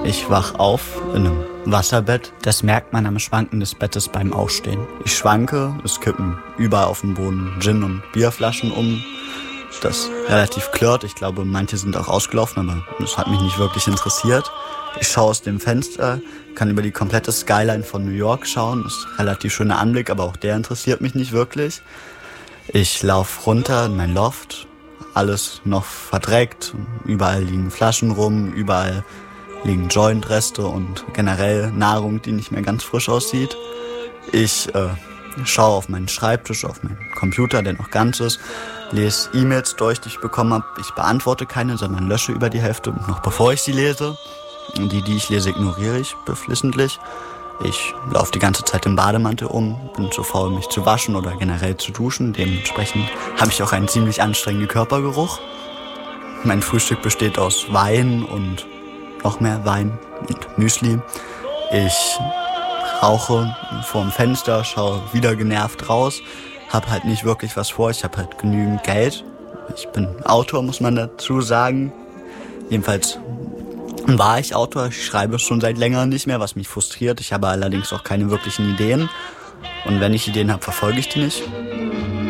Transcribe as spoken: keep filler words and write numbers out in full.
Ich wach auf in einem Wasserbett. Das merkt man am Schwanken des Bettes beim Aufstehen. Ich schwanke, es kippen überall auf dem Boden Gin- und Bierflaschen um. Das relativ klirrt. Ich glaube, manche sind auch ausgelaufen, aber das hat mich nicht wirklich interessiert. Ich schaue aus dem Fenster, kann über die komplette Skyline von New York schauen. Das ist ein relativ schöner Anblick, aber auch der interessiert mich nicht wirklich. Ich laufe runter in mein Loft. Alles noch verdreckt. Überall liegen Flaschen rum, überall liegen Jointreste und generell Nahrung, die nicht mehr ganz frisch aussieht. Ich äh, schaue auf meinen Schreibtisch, auf meinen Computer, der noch ganz ist, lese E-Mails durch, die ich bekommen habe. Ich beantworte keine, sondern lösche über die Hälfte, noch bevor ich sie lese. Die, die ich lese, ignoriere ich beflissentlich. Ich laufe die ganze Zeit im Bademantel um, bin zu faul, mich zu waschen oder generell zu duschen. Dementsprechend habe ich auch einen ziemlich anstrengenden Körpergeruch. Mein Frühstück besteht aus Wein und noch mehr Wein und Müsli. Ich rauche vorm Fenster, schaue wieder genervt raus, habe halt nicht wirklich was vor. Ich habe halt genügend Geld. Ich bin Autor, muss man dazu sagen. Jedenfalls war ich Autor. Ich schreibe schon seit längerem nicht mehr, was mich frustriert. Ich habe allerdings auch keine wirklichen Ideen. Und wenn ich Ideen habe, verfolge ich die nicht.